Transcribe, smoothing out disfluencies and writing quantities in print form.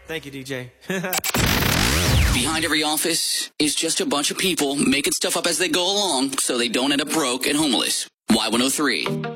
Thank you, DJ. Behind every office is just a bunch of people making stuff up as they go along so they don't end up broke and homeless. Y103.